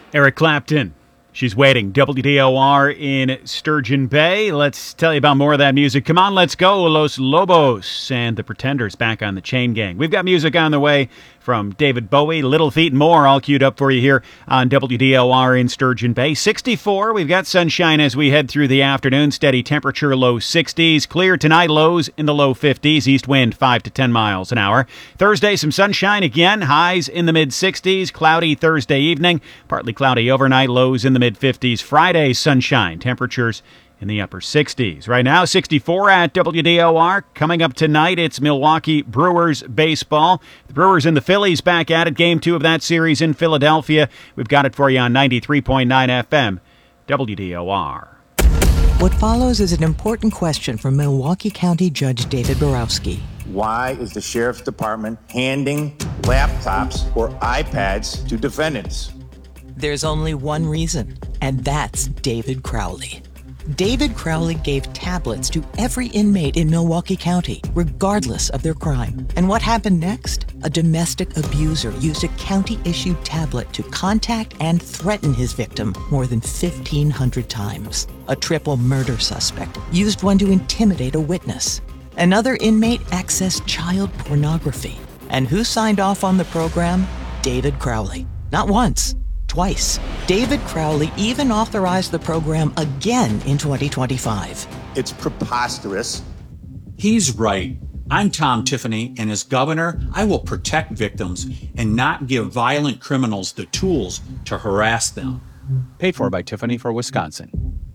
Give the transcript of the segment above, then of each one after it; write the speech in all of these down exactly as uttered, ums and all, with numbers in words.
Eric Clapton. She's waiting. W D O R in Sturgeon Bay. Let's tell you about more of that music. Come on, let's go. Los Lobos and the Pretenders back on the Chain Gang. We've got music on the way from David Bowie, Little Feat, and more all queued up for you here on W D O R in Sturgeon Bay. sixty-four. We've got sunshine as we head through the afternoon. Steady temperature, low sixties. Clear tonight, lows in the low fifties. East wind five to ten miles an hour. Thursday, some sunshine again. Highs in the mid-sixties. Cloudy Thursday evening. Partly cloudy overnight. Lows in the mid-fifties. Friday, sunshine. Temperatures in the upper sixties. Right now, sixty-four at W D O R. Coming up tonight, it's Milwaukee Brewers baseball. The Brewers and the Phillies back at it. Game two of that series in Philadelphia. We've got it for you on ninety-three point nine F M, W D O R. What follows is an important question from Milwaukee County Judge David Borowski. Why is the Sheriff's Department handing laptops or iPads to defendants? There's only one reason, and that's David Crowley. David Crowley gave tablets to every inmate in Milwaukee County, regardless of their crime. And what happened next? A domestic abuser used a county-issued tablet to contact and threaten his victim more than fifteen hundred times. A triple murder suspect used one to intimidate a witness. Another inmate accessed child pornography. And who signed off on the program? David Crowley. Not once. Twice. David Crowley even authorized the program again in twenty twenty-five. It's preposterous. He's right. I'm Tom Tiffany, and as governor, I will protect victims and not give violent criminals the tools to harass them. Paid for by Tiffany for Wisconsin.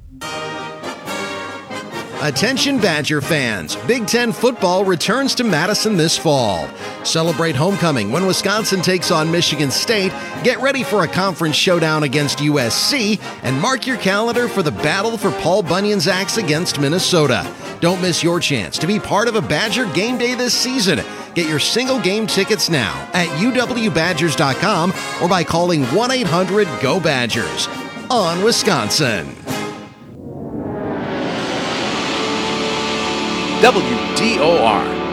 Attention Badger fans, Big Ten football returns to Madison this fall. Celebrate homecoming when Wisconsin takes on Michigan State, get ready for a conference showdown against U S C, and mark your calendar for the battle for Paul Bunyan's axe against Minnesota. Don't miss your chance to be part of a Badger game day this season. Get your single game tickets now at U W Badgers dot com or by calling one eight hundred G O Badgers. On Wisconsin. W D O R